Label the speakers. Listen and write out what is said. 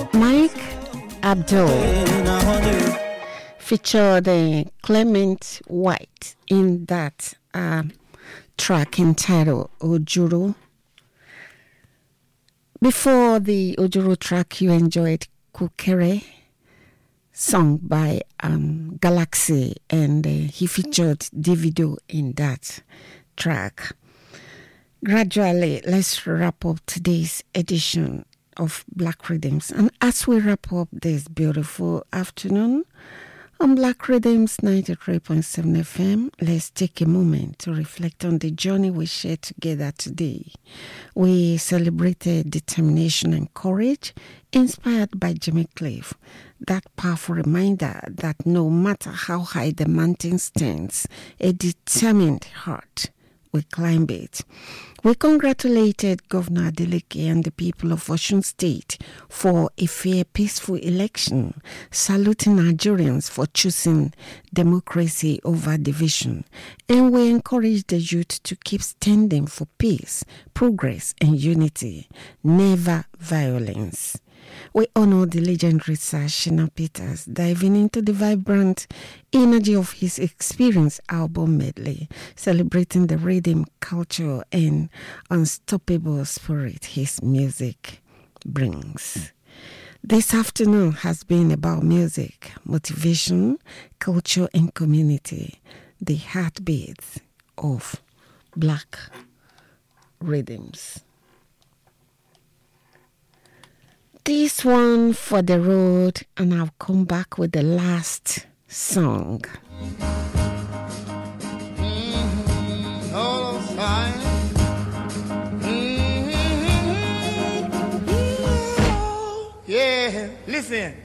Speaker 1: Mike Abdul featured Clement White in that track entitled Ojuru. Before the Ojuru track, you enjoyed Kukere, sung by Galaxy, and he featured Davido in that track. Gradually, let's wrap up today's edition of Black Rhythms. And as we wrap up this beautiful afternoon on Black Rhythms 93.7 FM, let's take a moment to reflect on the journey we shared together today. We celebrated determination and courage inspired by Jimmy Cliff. That powerful reminder that no matter how high the mountain stands, a determined heart will climb it. We congratulated Governor Adeleke and the people of Osun State for a fair, peaceful election, saluting Nigerians for choosing democracy over division. And we encouraged the youth to keep standing for peace, progress, and unity, never violence. We honor the legendary Sir Shina Peters, diving into the vibrant energy of his Experience album medley, celebrating the rhythm, culture, and unstoppable spirit his music brings. This afternoon has been about music, motivation, culture, and community, the heartbeats of Black Rhythms. This one for the road, and I'll come back with the last song.
Speaker 2: Yeah, listen.